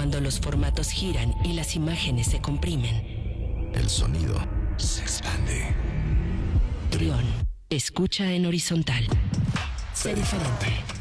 cuando los formatos giran y las imágenes se comprimen. El sonido se expande. Trión, escucha en horizontal. Sé diferente.